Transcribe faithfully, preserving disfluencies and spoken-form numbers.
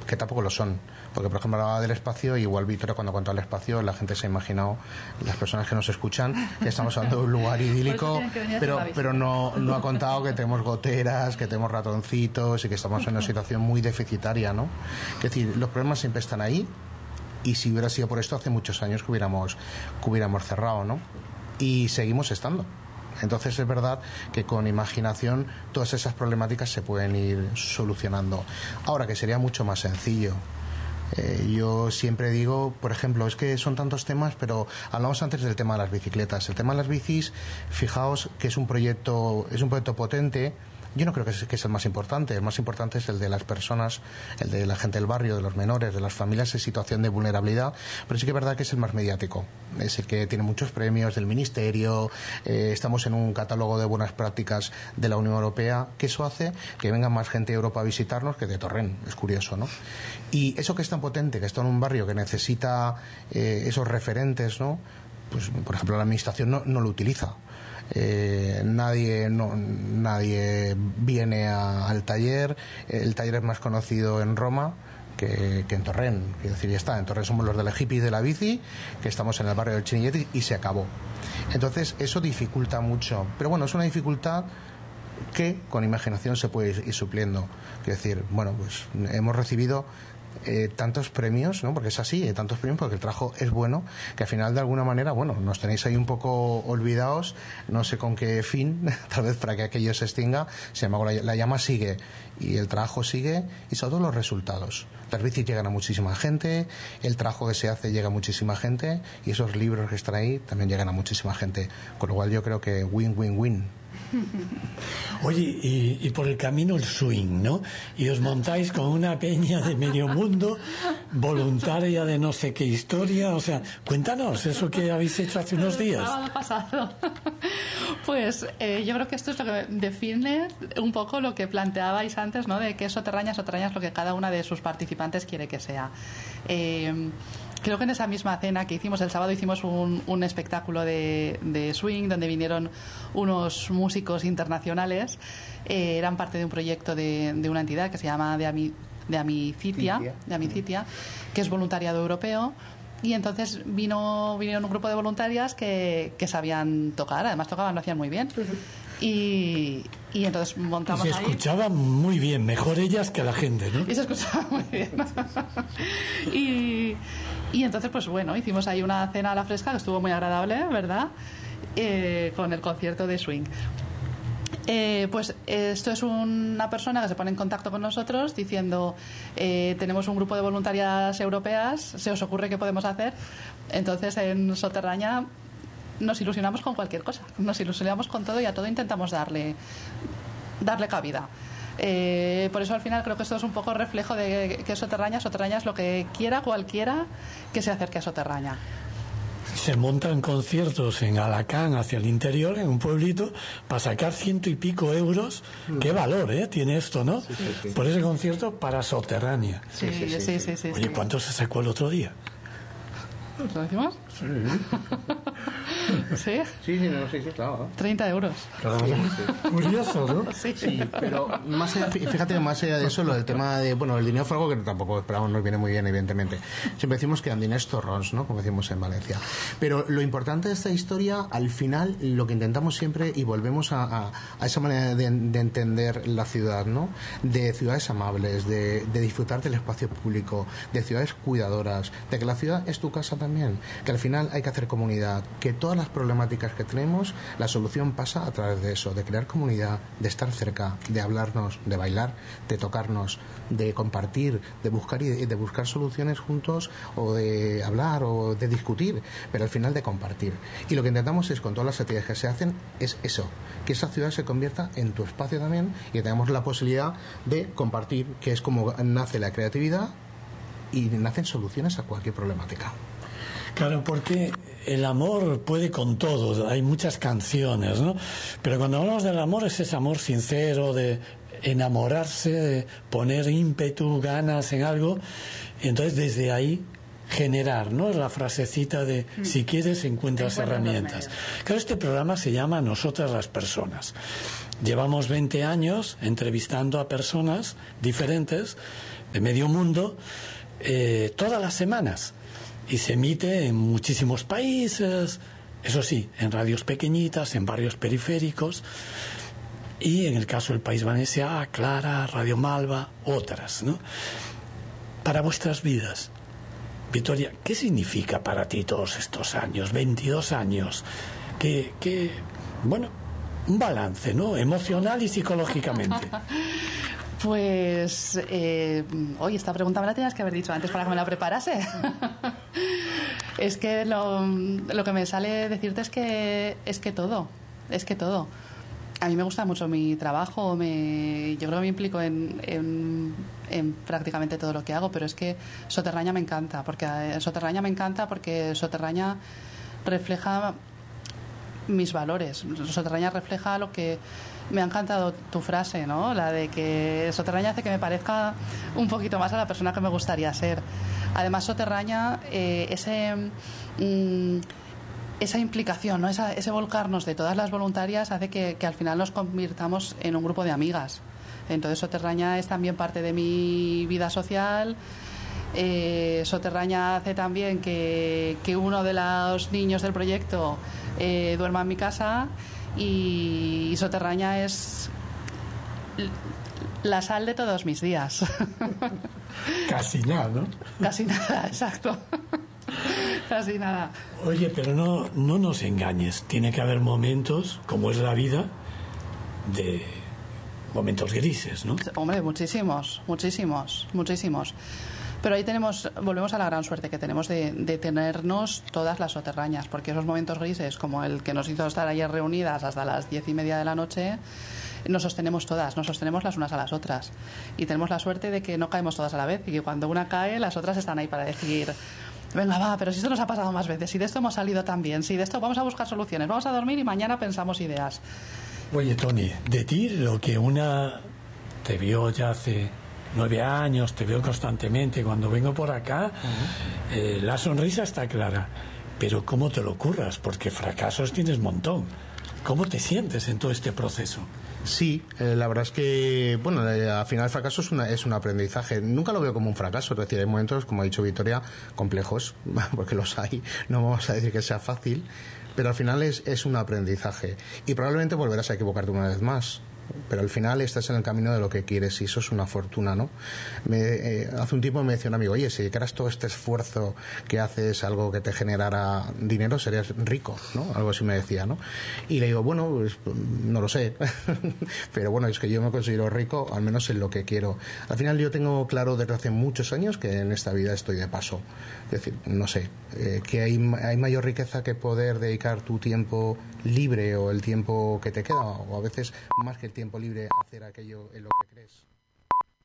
que tampoco lo son, porque por ejemplo hablaba del espacio, igual Víctor cuando contó el espacio la gente se ha imaginado, las personas que nos escuchan, que estamos hablando de un lugar idílico, pero, pero no, no ha contado que tenemos goteras, que tenemos ratoncitos y que estamos en una situación muy deficitaria, ¿no? Es decir, los problemas siempre están ahí, y si hubiera sido por esto hace muchos años que hubiéramos, que hubiéramos cerrado, ¿no? Y seguimos estando. Entonces es verdad que con imaginación todas esas problemáticas se pueden ir solucionando. Ahora, que sería mucho más sencillo. Eh, yo siempre digo, por ejemplo, es que son tantos temas, pero hablamos antes del tema de las bicicletas. El tema de las bicis, fijaos que es un proyecto, es un proyecto potente. Yo no creo que es, que es el más importante. El más importante es el de las personas, el de la gente del barrio, de los menores, de las familias en situación de vulnerabilidad. Pero sí que es verdad que es el más mediático. Es el que tiene muchos premios del Ministerio. Eh, estamos en un catálogo de buenas prácticas de la Unión Europea, que eso hace que venga más gente de Europa a visitarnos que de Torrent. Es curioso, ¿no? Y eso que es tan potente, que está en un barrio que necesita eh, esos referentes, ¿no? Pues, por ejemplo, la Administración no, no lo utiliza. Eh, nadie no, nadie viene a, al taller. El taller es más conocido en Roma que, que en Torrent. Quiero decir, ya está, en Torrent somos los de la hippie de la bici, que estamos en el barrio del Chinillete, y se acabó. Entonces eso dificulta mucho, pero bueno, es una dificultad que con imaginación se puede ir supliendo. Quiero decir, bueno, pues hemos recibido Eh, tantos premios, ¿no? Porque es así, eh, tantos premios porque el trabajo es bueno, que al final de alguna manera, bueno, nos tenéis ahí un poco olvidados, no sé con qué fin, tal vez para que aquello se extinga. Sin embargo, la, la llama sigue y el trabajo sigue, y sobre todo los resultados. Las bicis llegan a muchísima gente, el trabajo que se hace llega a muchísima gente, y esos libros que están ahí también llegan a muchísima gente, con lo cual yo creo que win, win, win. Oye, y, y por el camino el swing, ¿no? Y os montáis con una peña de medio mundo, voluntaria de no sé qué historia, o sea, cuéntanos eso que habéis hecho hace unos días. El sábado pasado. Pues eh, yo creo que esto es lo que define un poco lo que planteabais antes, ¿no? De que Soterraña, Soterraña es lo que cada una de sus participantes quiere que sea. Eh, Creo que en esa misma cena que hicimos el sábado hicimos un, un espectáculo de, de swing donde vinieron unos músicos internacionales. Eh, eran parte de un proyecto de, de una entidad que se llama de, Ami, de Amicitia, de Amicitia, que es voluntariado europeo. Y entonces vino vinieron un grupo de voluntarias que, que sabían tocar, además tocaban, lo hacían muy bien. Y, y entonces montamos y se ahí. escuchaban muy bien, mejor ellas que la gente, ¿no? Y se escuchaba muy bien. y, y entonces, pues bueno, hicimos ahí una cena a la fresca que estuvo muy agradable, ¿verdad? Eh, con el concierto de swing. Eh, pues esto es una persona que se pone en contacto con nosotros diciendo eh, tenemos un grupo de voluntarias europeas, ¿se os ocurre qué podemos hacer? Entonces en Soterraña nos ilusionamos con cualquier cosa, nos ilusionamos con todo y a todo intentamos darle darle cabida. Eh, por eso al final creo que esto es un poco reflejo de que Soterraña, Soterraña es lo que quiera cualquiera que se acerque a Soterraña. Se montan conciertos en Alacant, hacia el interior, en un pueblito, para sacar ciento y pico euros. Mm. Qué valor, ¿eh? Tiene esto, ¿no? Sí, sí, sí. Por ese concierto para Soterraña. Sí, sí, sí. sí, sí, sí Oye, sí. ¿cuánto se sacó el otro día? ¿Lo decimos? Sí. ¿Sí? Sí, sí, no, sí, sí, claro. treinta euros. Claro, sí, sí. Curioso, ¿no? Sí. Sí, pero más allá, fíjate, más allá de eso, lo del tema de, bueno, el dinero fue algo que tampoco esperamos, nos viene muy bien, evidentemente. Siempre decimos que andinés torrons, ¿no? Como decimos en Valencia. Pero lo importante de esta historia, al final, lo que intentamos siempre, y volvemos a, a, a esa manera de, de entender la ciudad, ¿no? De ciudades amables, de, de disfrutar del espacio público, de ciudades cuidadoras, de que la ciudad es tu casa también, que al final hay que hacer comunidad, que todas las problemáticas que tenemos, la solución pasa a través de eso, de crear comunidad, de estar cerca, de hablarnos, de bailar, de tocarnos, de compartir, de buscar y de buscar soluciones juntos, o de hablar o de discutir, pero al final de compartir. Y lo que intentamos es, con todas las actividades que se hacen, es eso, que esa ciudad se convierta en tu espacio también, y que tengamos la posibilidad de compartir, que es como nace la creatividad y nacen soluciones a cualquier problemática. Claro, porque el amor puede con todo, hay muchas canciones, ¿no? Pero cuando hablamos del amor es ese amor sincero, de enamorarse, de poner ímpetu, ganas en algo, y entonces desde ahí generar, ¿no? La frasecita de mm. si quieres encuentras herramientas. Claro, este programa se llama Nosotras las Personas. Llevamos veinte años entrevistando a personas diferentes, de medio mundo, eh, todas las semanas. Y se emite en muchísimos países, eso sí, en radios pequeñitas, en barrios periféricos. Y en el caso del País Valencià, Clara, Radio Malva, otras, ¿no? Para vuestras vidas, Victoria, ¿qué significa para ti todos estos años, veintidós años? Que, que bueno, un balance, ¿no? Emocional y psicológicamente. Pues, eh, oye, esta pregunta me la tenías que haber dicho antes para que me la preparase. Es que lo, lo que me sale decirte es que es que todo, es que todo. A mí me gusta mucho mi trabajo, me, yo creo que me implico en, en, en prácticamente todo lo que hago, pero es que Soterraña me encanta, porque Soterraña me encanta porque Soterraña refleja mis valores. Soterraña refleja lo que me ha encantado tu frase, ¿no? La de que Soterraña hace que me parezca un poquito más a la persona que me gustaría ser. Además, Soterraña, eh, ese mmm, esa implicación, ¿no? Esa, ese volcarnos de todas las voluntarias hace que, que al final nos convirtamos en un grupo de amigas. Entonces Soterraña es también parte de mi vida social. Eh, Soterraña hace también que, que uno de los niños del proyecto eh, duerma en mi casa, y, y Soterraña es la sal de todos mis días. Casi nada, ¿no? Casi nada, exacto. Casi nada. Oye, pero no, no nos engañes. Tiene que haber momentos, como es la vida, de momentos grises, ¿no? Hombre, muchísimos, muchísimos, muchísimos. Pero ahí tenemos, volvemos a la gran suerte que tenemos de, de tenernos todas las soterrañas, porque esos momentos grises, como el que nos hizo estar ayer reunidas hasta las diez y media de la noche, nos sostenemos todas, nos sostenemos las unas a las otras. Y tenemos la suerte de que no caemos todas a la vez, y que cuando una cae, las otras están ahí para decir: venga, va, pero si esto nos ha pasado más veces, si de esto hemos salido tan bien, si de esto vamos a buscar soluciones, vamos a dormir y mañana pensamos ideas. Oye, Toni, de ti lo que una te vio ya hace nueve años, te veo constantemente, cuando vengo por acá, uh-huh. eh, la sonrisa está clara, pero ¿cómo te lo curras? Porque fracasos tienes montón. ¿Cómo te sientes en todo este proceso? Sí, eh, la verdad es que, bueno, eh, al final el fracaso es, una, es un aprendizaje. Nunca lo veo como un fracaso, es decir, hay momentos, como ha dicho Victoria, complejos, porque los hay, no vamos a decir que sea fácil, pero al final es, es un aprendizaje. Y probablemente volverás a equivocarte una vez más, pero al final estás en el camino de lo que quieres, y eso es una fortuna, ¿no? Me, eh, hace un tiempo me decía un amigo: oye, si dedicaras todo este esfuerzo que haces algo que te generara dinero, serías rico, ¿no? Algo así me decía, ¿no? Y le digo, bueno, pues, no lo sé, pero bueno, es que yo me considero rico, al menos en lo que quiero. Al final yo tengo claro desde hace muchos años que en esta vida estoy de paso. Es decir, no sé, eh, que hay, hay mayor riqueza que poder dedicar tu tiempo libre o el tiempo que te queda, o a veces más que el tiempo libre, hacer aquello en lo que crees.